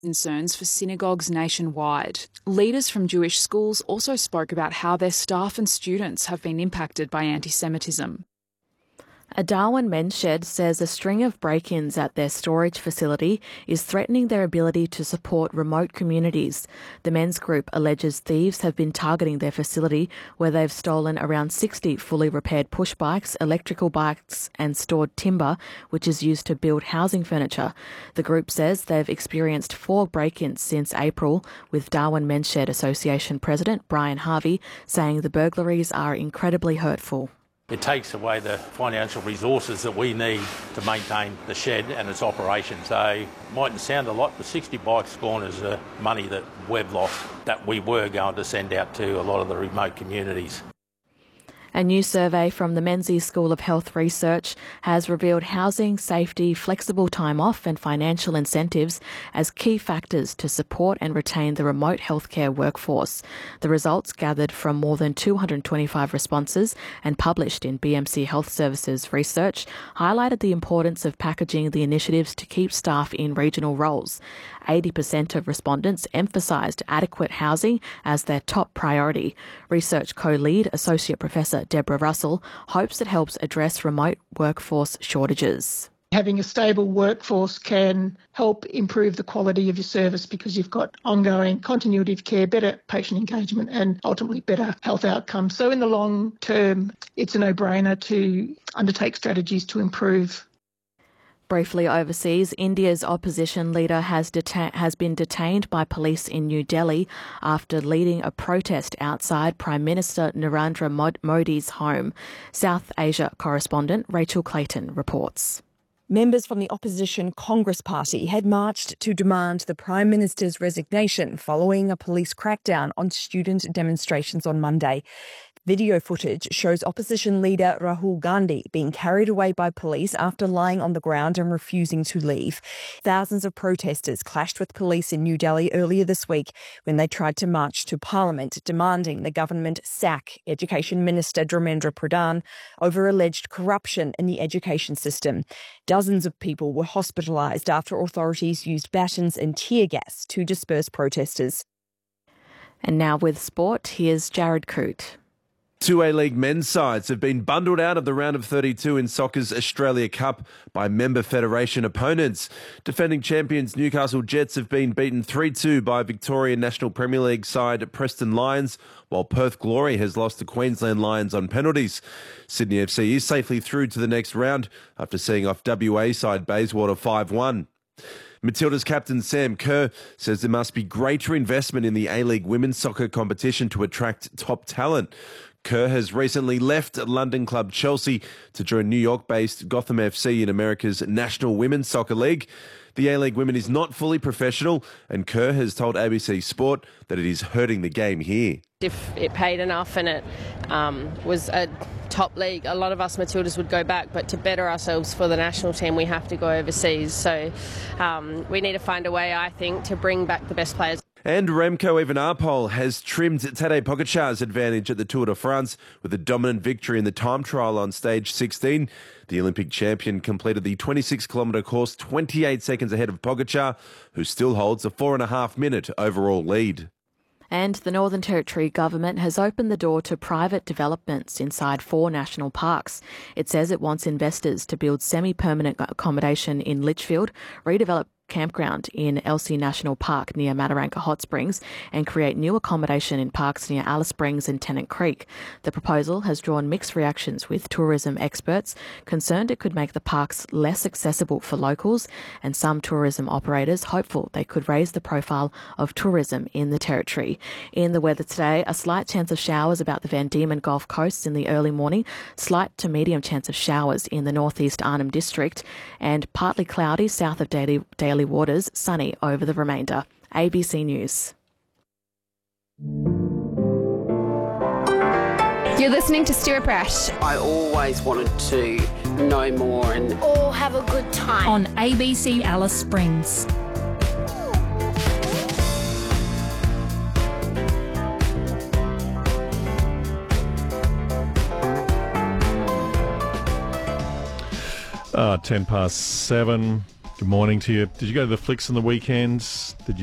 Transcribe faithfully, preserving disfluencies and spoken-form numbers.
concerns for synagogues nationwide. Leaders from Jewish schools also spoke about how their staff and students have been impacted by anti-Semitism. A Darwin men's shed says a string of break-ins at their storage facility is threatening their ability to support remote communities. The men's group alleges thieves have been targeting their facility, where they've stolen around sixty fully repaired push bikes, electrical bikes and stored timber, which is used to build housing furniture. The group says they've experienced four break-ins since April, with Darwin Men's Shed Association President Brian Harvey saying the burglaries are incredibly hurtful. It takes away the financial resources that we need to maintain the shed and its operation. So it mightn't sound a lot, but sixty bikes gone is uh, money that we've lost that we were going to send out to a lot of the remote communities. A new survey from the Menzies School of Health Research has revealed housing, safety, flexible time off and financial incentives as key factors to support and retain the remote healthcare workforce. The results, gathered from more than two hundred twenty-five responses and published in B M C Health Services research, highlighted the importance of packaging the initiatives to keep staff in regional roles. eighty percent of respondents emphasised adequate housing as their top priority. Research co-lead Associate Professor Deborah Russell hopes it helps address remote workforce shortages. Having a stable workforce can help improve the quality of your service because you've got ongoing continuity of care, better patient engagement and ultimately better health outcomes. So in the long term, it's a no-brainer to undertake strategies to improve. Briefly overseas, India's opposition leader has, deta- has been detained by police in New Delhi after leading a protest outside Prime Minister Narendra Modi's home. South Asia correspondent Rachel Clayton reports. Members from the opposition Congress Party had marched to demand the Prime Minister's resignation following a police crackdown on student demonstrations on Monday. Video footage shows opposition leader Rahul Gandhi being carried away by police after lying on the ground and refusing to leave. Thousands of protesters clashed with police in New Delhi earlier this week when they tried to march to Parliament demanding the government sack Education Minister Dharmendra Pradhan over alleged corruption in the education system. Dozens of people were hospitalised after authorities used batons and tear gas to disperse protesters. And now with sport, here's Jared Coote. Two A-League men's sides have been bundled out of the round of thirty-two in soccer's Australia Cup by member federation opponents. Defending champions Newcastle Jets have been beaten three two by Victorian National Premier League side Preston Lions, while Perth Glory has lost to Queensland Lions on penalties. Sydney F C is safely through to the next round after seeing off W A side Bayswater five one. Matilda's captain Sam Kerr says there must be greater investment in the A-League women's soccer competition to attract top talent. Kerr has recently left London club Chelsea to join New York-based Gotham F C in America's National Women's Soccer League. The A-League women is not fully professional, and Kerr has told A B C Sport that it is hurting the game here. If it paid enough and it um, was a top league, a lot of us Matildas would go back, but to better ourselves for the national team, we have to go overseas. So um, we need to find a way, I think, to bring back the best players. And Remco Evenepoel has trimmed Tadej Pogacar's advantage at the Tour de France with a dominant victory in the time trial on stage sixteen. The Olympic champion completed the twenty-six kilometre course twenty-eight seconds ahead of Pogacar, who still holds a four and a half minute overall lead. And the Northern Territory government has opened the door to private developments inside four national parks. It says it wants investors to build semi-permanent accommodation in Litchfield, redevelop campground in Elsie National Park near Mataranka Hot Springs and create new accommodation in parks near Alice Springs and Tennant Creek. The proposal has drawn mixed reactions, with tourism experts concerned it could make the parks less accessible for locals, and some tourism operators hopeful they could raise the profile of tourism in the Territory. In the weather today, a slight chance of showers about the Van Diemen Gulf Coast in the early morning, slight to medium chance of showers in the northeast Arnhem District, and partly cloudy south of Daly, Daly Waters, sunny over the remainder. A B C News. You're listening to Stuart Brash. I always wanted to know more and or have a good time on A B C Alice Springs. Uh, ten past seven. Good morning to you. Did you go to the flicks on the weekends? Did you